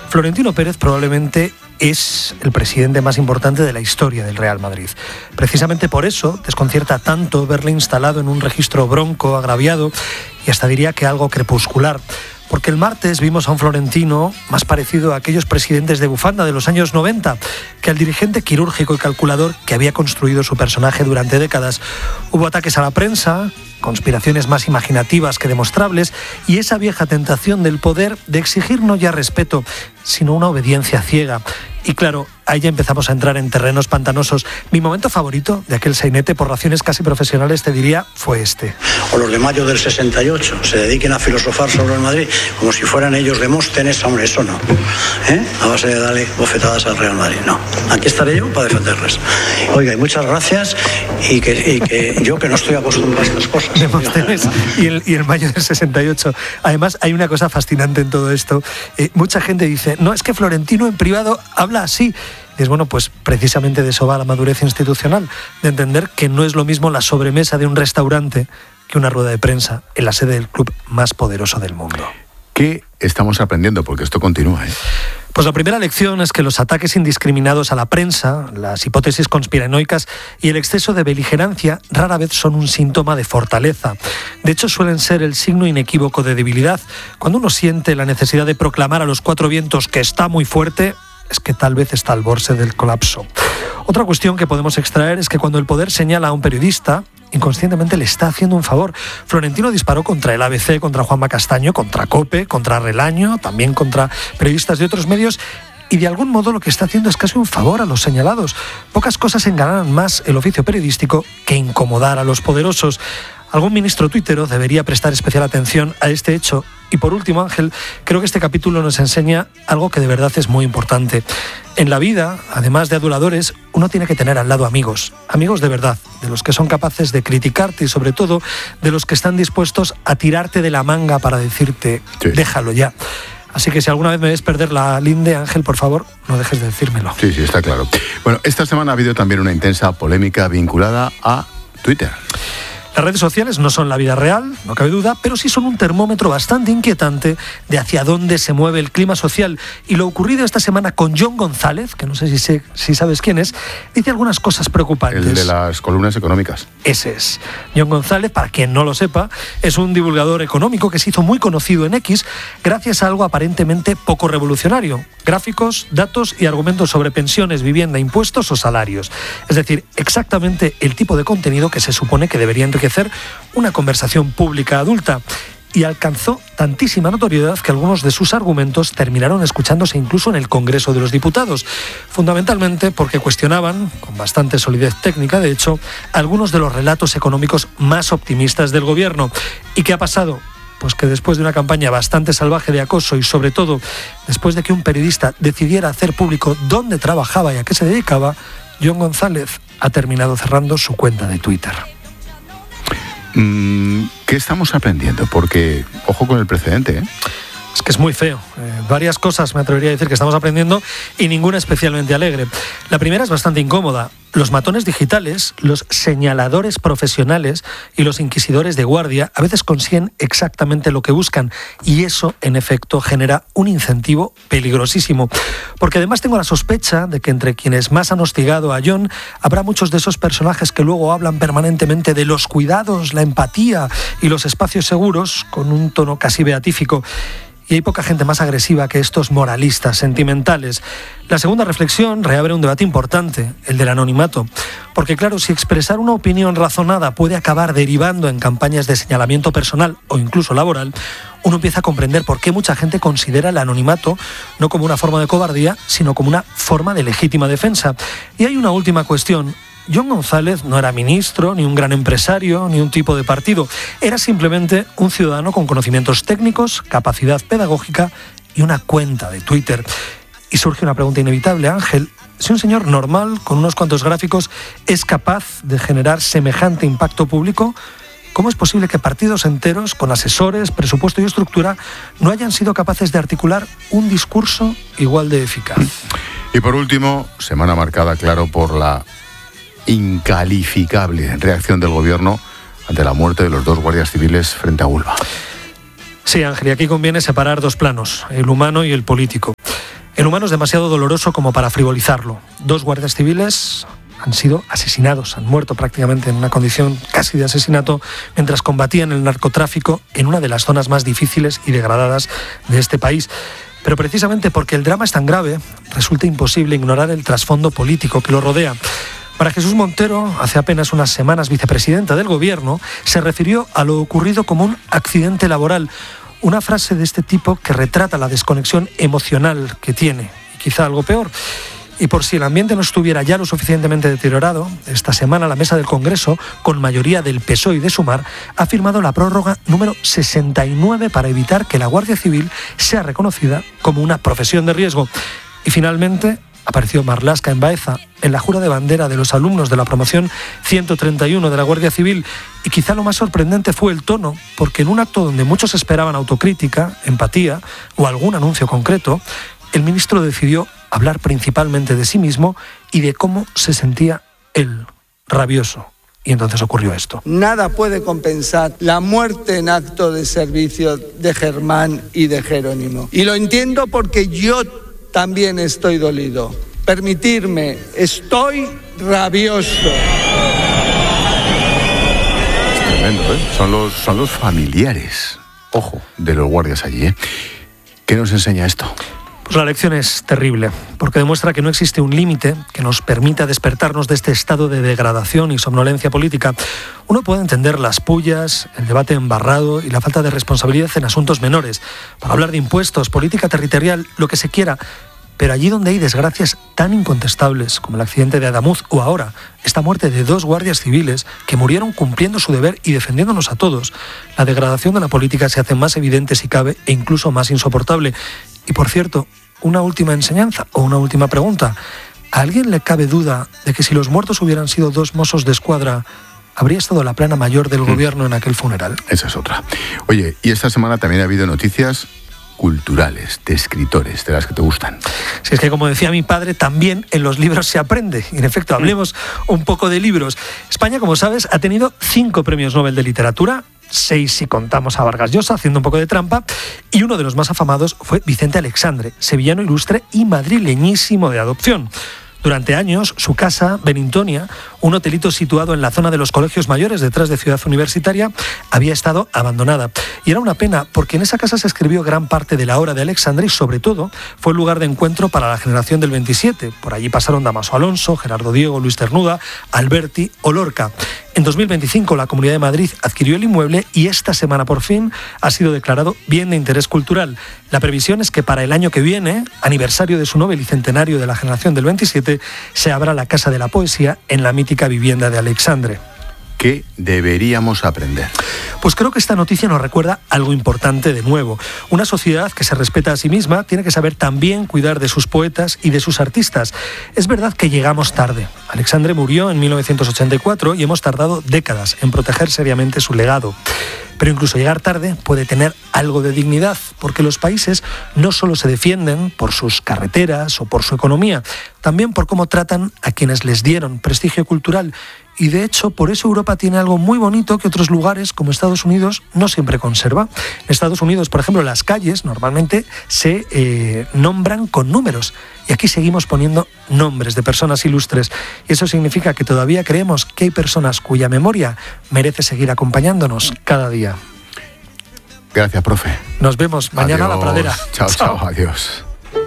Florentino Pérez probablemente es el presidente más importante de la historia del Real Madrid. Precisamente por eso desconcierta tanto verle instalado en un registro bronco, agraviado y hasta diría que algo crepuscular. Porque el martes vimos a un Florentino más parecido a aquellos presidentes de bufanda de los años 90 que al dirigente quirúrgico y calculador que había construido su personaje durante décadas. Hubo ataques a la prensa, conspiraciones más imaginativas que demostrables y esa vieja tentación del poder de exigir no ya respeto, sino una obediencia ciega. Y claro, ahí ya empezamos a entrar en terrenos pantanosos. Mi momento favorito de aquel sainete, por razones casi profesionales, te diría, fue este. O los de mayo del 68 se dediquen a filosofar sobre el Madrid como si fueran ellos Demóstenes. Hombre, eso no. A base de darle bofetadas al Real Madrid, no. Aquí estaré yo para defenderles. Oiga, y muchas gracias y que yo que no estoy acostumbrado a estas cosas. Demóstenes y el mayo del 68. Además, hay una cosa fascinante en todo esto. Mucha gente dice, no, es que Florentino en privado habla así. Y es bueno, pues precisamente de eso va la madurez institucional, de entender que no es lo mismo la sobremesa de un restaurante que una rueda de prensa en la sede del club más poderoso del mundo. ¿Qué estamos aprendiendo? Porque esto continúa, Pues la primera lección es que los ataques indiscriminados a la prensa, las hipótesis conspiranoicas y el exceso de beligerancia rara vez son un síntoma de fortaleza. De hecho, suelen ser el signo inequívoco de debilidad. Cuando uno siente la necesidad de proclamar a los cuatro vientos que está muy fuerte, es que tal vez está al borde del colapso. Otra cuestión que podemos extraer es que cuando el poder señala a un periodista, inconscientemente le está haciendo un favor. Florentino disparó contra el ABC, contra Juanma Castaño, contra COPE, contra Relaño, también contra periodistas de otros medios, y de algún modo lo que está haciendo es casi un favor a los señalados. Pocas cosas engalanan más el oficio periodístico que incomodar a los poderosos. Algún ministro tuitero debería prestar especial atención a este hecho. Y por último, Ángel, creo que este capítulo nos enseña algo que de verdad es muy importante. En la vida, además de aduladores, uno tiene que tener al lado amigos. Amigos de verdad, de los que son capaces de criticarte y sobre todo de los que están dispuestos a tirarte de la manga para decirte, sí, déjalo ya. Así que si alguna vez me ves perder la linde, Ángel, por favor, no dejes de decírmelo. Sí, está claro. Bueno, esta semana ha habido también una intensa polémica vinculada a Twitter. Las redes sociales no son la vida real, no cabe duda, pero sí son un termómetro bastante inquietante de hacia dónde se mueve el clima social. Y lo ocurrido esta semana con Jon González, que no sé si sabes quién es, dice algunas cosas preocupantes. El de las columnas económicas. Ese es. Jon González, para quien no lo sepa, es un divulgador económico que se hizo muy conocido en X gracias a algo aparentemente poco revolucionario. Gráficos, datos y argumentos sobre pensiones, vivienda, impuestos o salarios. Es decir, exactamente el tipo de contenido que se supone que debería enriquecer una conversación pública adulta, y alcanzó tantísima notoriedad que algunos de sus argumentos terminaron escuchándose incluso en el Congreso de los Diputados, fundamentalmente porque cuestionaban, con bastante solidez técnica de hecho, algunos de los relatos económicos más optimistas del gobierno. ¿Y qué ha pasado? Pues que después de una campaña bastante salvaje de acoso y sobre todo después de que un periodista decidiera hacer público dónde trabajaba y a qué se dedicaba, Jon González ha terminado cerrando su cuenta de Twitter. ¿Qué estamos aprendiendo? Porque, ojo con el precedente, Es que es muy feo. Varias cosas me atrevería a decir que estamos aprendiendo y ninguna especialmente alegre. La primera es bastante incómoda. Los matones digitales, los señaladores profesionales y los inquisidores de guardia a veces consiguen exactamente lo que buscan, y eso, en efecto, genera un incentivo peligrosísimo. Porque además tengo la sospecha de que entre quienes más han hostigado a Jon habrá muchos de esos personajes que luego hablan permanentemente de los cuidados, la empatía y los espacios seguros con un tono casi beatífico. Y hay poca gente más agresiva que estos moralistas sentimentales. La segunda reflexión reabre un debate importante, el del anonimato. Porque claro, si expresar una opinión razonada puede acabar derivando en campañas de señalamiento personal o incluso laboral, uno empieza a comprender por qué mucha gente considera el anonimato no como una forma de cobardía, sino como una forma de legítima defensa. Y hay una última cuestión. Jon González no era ministro, ni un gran empresario, ni un tipo de partido. Era simplemente un ciudadano con conocimientos técnicos, capacidad pedagógica y una cuenta de Twitter. Y surge una pregunta inevitable, Ángel. Si un señor normal, con unos cuantos gráficos, es capaz de generar semejante impacto público, ¿cómo es posible que partidos enteros, con asesores, presupuesto y estructura, no hayan sido capaces de articular un discurso igual de eficaz? Y por último, semana marcada, claro, por la incalificable reacción del gobierno ante la muerte de los dos guardias civiles frente a Huelva. Sí, Ángel, y aquí conviene separar dos planos, el humano y el político. El humano es demasiado doloroso como para frivolizarlo. 2 guardias civiles han sido asesinados, han muerto prácticamente en una condición casi de asesinato mientras combatían el narcotráfico en una de las zonas más difíciles y degradadas de este país. Pero precisamente porque el drama es tan grave, resulta imposible ignorar el trasfondo político que lo rodea. María Jesús Montero, hace apenas unas semanas vicepresidenta del Gobierno, se refirió a lo ocurrido como un accidente laboral. Una frase de este tipo que retrata la desconexión emocional que tiene, y quizá algo peor. Y por si el ambiente no estuviera ya lo suficientemente deteriorado, esta semana la mesa del Congreso, con mayoría del PSOE y de Sumar, ha firmado la prórroga número 69 para evitar que la Guardia Civil sea reconocida como una profesión de riesgo. Y finalmente apareció Marlaska en Baeza, en la jura de bandera de los alumnos de la promoción 131 de la Guardia Civil. Y quizá lo más sorprendente fue el tono, porque en un acto donde muchos esperaban autocrítica, empatía o algún anuncio concreto, el ministro decidió hablar principalmente de sí mismo y de cómo se sentía él, rabioso. Y entonces ocurrió esto. Nada puede compensar la muerte en acto de servicio de Germán y de Jerónimo. Y lo entiendo porque yo también estoy dolido. Permitirme, estoy rabioso. Es tremendo, ¿eh? Son los familiares, ojo, de los guardias allí, ¿eh? ¿Qué nos enseña esto? Pues la lección es terrible, porque demuestra que no existe un límite que nos permita despertarnos de este estado de degradación y somnolencia política. Uno puede entender las pullas, el debate embarrado y la falta de responsabilidad en asuntos menores, para hablar de impuestos, política territorial, lo que se quiera. Pero allí donde hay desgracias tan incontestables como el accidente de Adamuz o ahora esta muerte de 2 guardias civiles que murieron cumpliendo su deber y defendiéndonos a todos, la degradación de la política se hace más evidente si cabe e incluso más insoportable. Y por cierto, una última enseñanza o una última pregunta. ¿A alguien le cabe duda de que si los muertos hubieran sido 2 mozos de escuadra, habría estado la plana mayor del gobierno en aquel funeral? Esa es otra. Oye, y esta semana también ha habido noticias culturales, de escritores, de las que te gustan. Si es que, como decía mi padre, también en los libros se aprende. Y en efecto, hablemos un poco de libros. España, como sabes, ha tenido 5 premios Nobel de literatura, 6 si contamos a Vargas Llosa, haciendo un poco de trampa, y uno de los más afamados fue Vicente Alexandre, sevillano ilustre y madrileñísimo de adopción. Durante años, su casa, Benintonia, un hotelito situado en la zona de los colegios mayores detrás de Ciudad Universitaria, había estado abandonada. Y era una pena porque en esa casa se escribió gran parte de la obra de Alexandre y sobre todo fue el lugar de encuentro para la generación del 27. Por allí pasaron Damaso Alonso, Gerardo Diego, Luis Cernuda, Alberti o Lorca. En 2025 la Comunidad de Madrid adquirió el inmueble y esta semana por fin ha sido declarado bien de interés cultural. La previsión es que para el año que viene, aniversario de su Nobel y centenario de la generación del 27, se abra la Casa de la Poesía en la mítica vivienda de Alexandre. ¿Qué deberíamos aprender? Pues creo que esta noticia nos recuerda algo importante de nuevo. Una sociedad que se respeta a sí misma tiene que saber también cuidar de sus poetas y de sus artistas. Es verdad que llegamos tarde. Alexandre murió en 1984 y hemos tardado décadas en proteger seriamente su legado. Pero incluso llegar tarde puede tener algo de dignidad, porque los países no solo se defienden por sus carreteras o por su economía, también por cómo tratan a quienes les dieron prestigio cultural. Y de hecho, por eso Europa tiene algo muy bonito que otros lugares, como Estados Unidos, no siempre conserva. En Estados Unidos, por ejemplo, las calles normalmente se nombran con números. Y aquí seguimos poniendo nombres de personas ilustres. Y eso significa que todavía creemos que hay personas cuya memoria merece seguir acompañándonos cada día. Gracias, profe. Nos vemos mañana. Adiós. A la pradera. Chao, chao, adiós.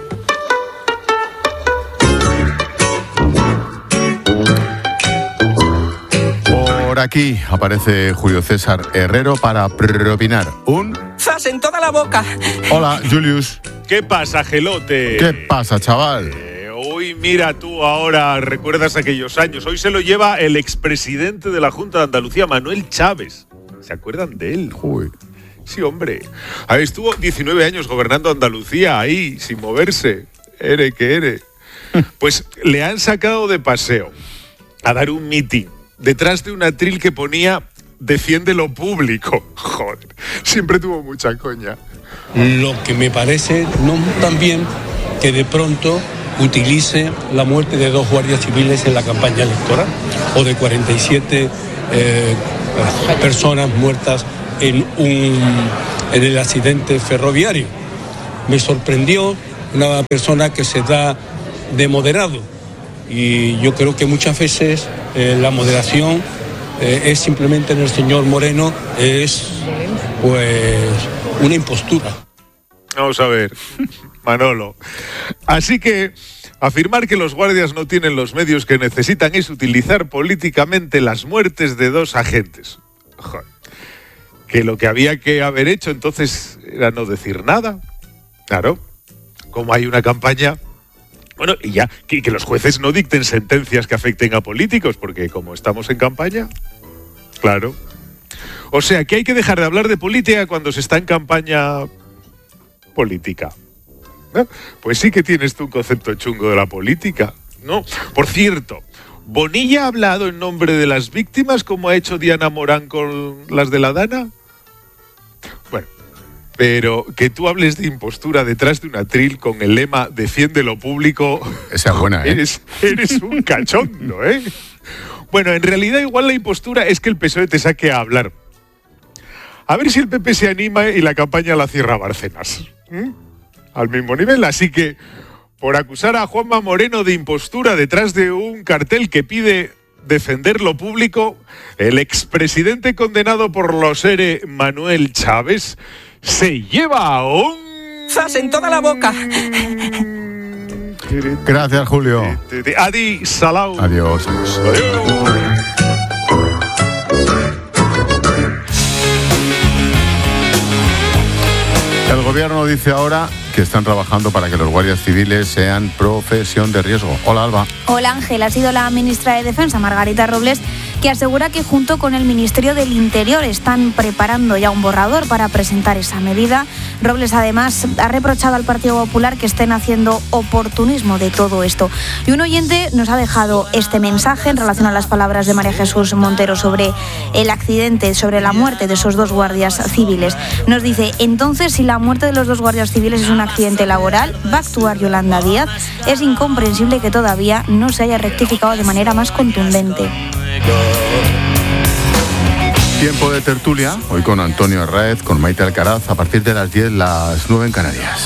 Por aquí aparece Julio César Herrero para propinar un... ¡Zas en toda la boca! Hola, Julius. ¿Qué pasa, Gelote? ¿Qué pasa, chaval? Hoy, mira tú, ahora recuerdas aquellos años. Hoy se lo lleva el expresidente de la Junta de Andalucía, Manuel Chávez. ¿Se acuerdan de él? Uy. Sí, hombre. Estuvo 19 años gobernando Andalucía ahí, sin moverse. Ere que ere. Pues le han sacado de paseo a dar un mitin detrás de un atril que ponía "Defiende lo público". Joder, siempre tuvo mucha coña. Lo que me parece no tan bien que de pronto utilice la muerte de 2 guardias civiles en la campaña electoral o de 47 personas muertas en el accidente ferroviario. Me sorprendió una persona que se da de moderado. Y yo creo que muchas veces la moderación es simplemente en el señor Moreno, es pues una impostura. Vamos a ver, Manolo. Así que afirmar que los guardias no tienen los medios que necesitan es utilizar políticamente las muertes de 2 agentes. Joder. Que lo que había que haber hecho entonces era no decir nada. Claro, como hay una campaña... Bueno, y ya, que los jueces no dicten sentencias que afecten a políticos, porque como estamos en campaña, claro. O sea, que hay que dejar de hablar de política cuando se está en campaña política. ¿Eh? Pues sí que tienes tú un concepto chungo de la política, ¿no? Por cierto, ¿Bonilla ha hablado en nombre de las víctimas como ha hecho Diana Morán con las de la Dana? Bueno, pero que tú hables de impostura detrás de un atril con el lema defiende lo público... Esa es buena, ¿eh? Eres un cachondo, ¿eh? Bueno, en realidad igual la impostura es que el PSOE te saque a hablar. A ver si el PP se anima y la campaña la cierra Bárcenas. Al mismo nivel, así que por acusar a Juanma Moreno de impostura detrás de un cartel que pide defender lo público, el expresidente condenado por los ERE, Manuel Chávez, se lleva un... ¡Zas en toda la boca! Gracias, Julio. Adi, salau. Adiós. El gobierno dice ahora que están trabajando para que los guardias civiles sean profesión de riesgo. Hola, Alba. Hola, Ángel. Ha sido la ministra de Defensa, Margarita Robles, que asegura que junto con el Ministerio del Interior están preparando ya un borrador para presentar esa medida. Robles, además, ha reprochado al Partido Popular que estén haciendo oportunismo de todo esto. Y un oyente nos ha dejado este mensaje en relación a las palabras de María Jesús Montero sobre el accidente, sobre la muerte de esos 2 guardias civiles. Nos dice, entonces, si la muerte de los 2 guardias civiles es un accidente laboral, ¿va a actuar Yolanda Díaz? Es incomprensible que todavía no se haya rectificado de manera más contundente. Tiempo de tertulia, hoy con Antonio Arraez, con Maite Alcaraz, a partir de las 10, las 9 en Canarias.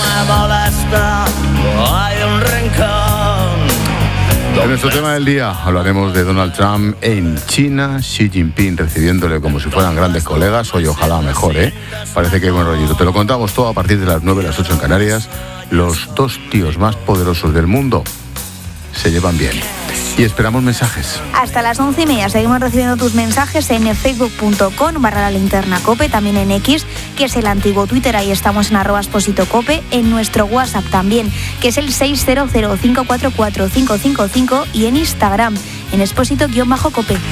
En nuestro tema del día hablaremos de Donald Trump en China, Xi Jinping recibiéndole como si fueran grandes colegas, hoy ojalá mejor, ¿eh? Parece que hay buen rollito. Te lo contamos todo a partir de las 9, las 8 en Canarias. Los 2 tíos más poderosos del mundo se llevan bien. Y esperamos mensajes. Hasta las 11:30 seguimos recibiendo tus mensajes en facebook.com/lalinternacope, también en X, que es el antiguo Twitter, ahí estamos en @expositocope, en nuestro WhatsApp también, que es el 600544555, y en Instagram, en exposito-cope.